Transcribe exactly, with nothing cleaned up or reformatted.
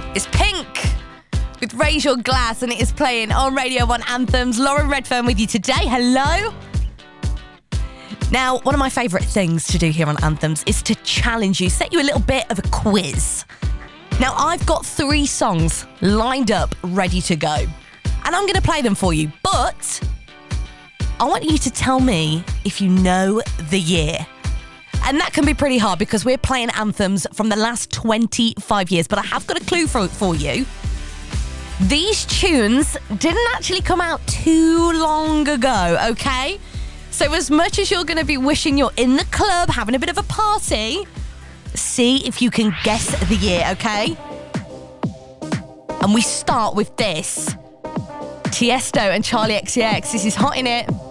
It's Pink with Raise Your Glass, and it is playing on Radio one Anthems. Lauren Redfern with you today. Hello. Now, one of my favourite things to do here on Anthems is to challenge you, set you a little bit of a quiz. Now, I've got three songs lined up, ready to go. And I'm going to play them for you, but I want you to tell me if you know the year. And that can be pretty hard because we're playing anthems from the last twenty-five years. But I have got a clue for, for you. These tunes didn't actually come out too long ago, okay? So as much as you're going to be wishing you're in the club, having a bit of a party, see if you can guess the year, okay? And we start with this. Tiesto and Charlie X C X. This is Hot In It.